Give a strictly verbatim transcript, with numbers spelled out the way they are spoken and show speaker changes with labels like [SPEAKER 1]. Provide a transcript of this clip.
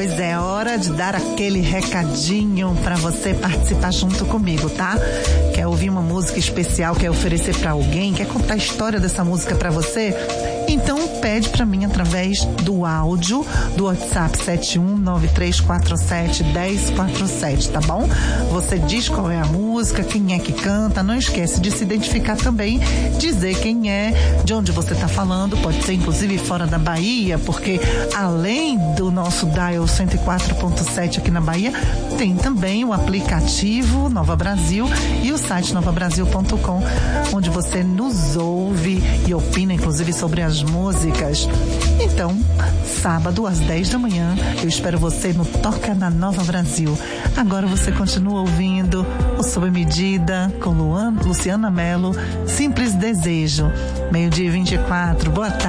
[SPEAKER 1] Pois é, hora de dar aquele recadinho para você participar junto comigo, tá? Quer ouvir uma música especial, quer oferecer para alguém, quer contar a história dessa música para você? Então pede para mim através do áudio do WhatsApp sete um nove três quatro sete um zero quatro sete, tá bom? Você diz qual é a música, quem é que canta, não esquece de se identificar também, dizer quem é, de onde você tá falando, pode ser inclusive fora da Bahia, porque além do nosso dial cento e quatro ponto sete aqui na Bahia, tem também o aplicativo Nova Brasil e o site nova brasil ponto com, onde você nos ouve e opina inclusive sobre as músicas. Então, sábado às dez da manhã, eu espero você no Toca na Nova Brasil. Agora você continua ouvindo o Sob Medida com Luan, Luciana Mello, Simples Desejo. Meio-dia e vinte e quatro. Boa tarde.